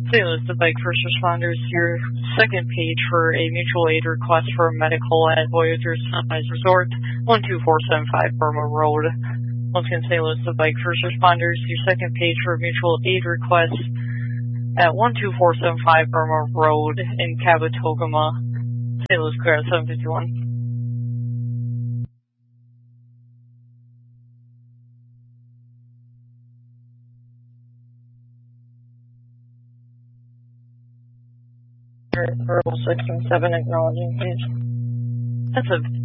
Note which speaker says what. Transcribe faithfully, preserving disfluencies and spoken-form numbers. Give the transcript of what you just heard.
Speaker 1: Say list of bike first responders, your second page for a mutual aid request for medical at Voyager Sunrise Resort, one two four seven five Burma Road. Once again, say list of bike first responders, your second page for a mutual aid request at one two four seven five Burma Road in Kabetogama. Say list clear at seven fifty-one. Verbal six and seven acknowledging, please. That's a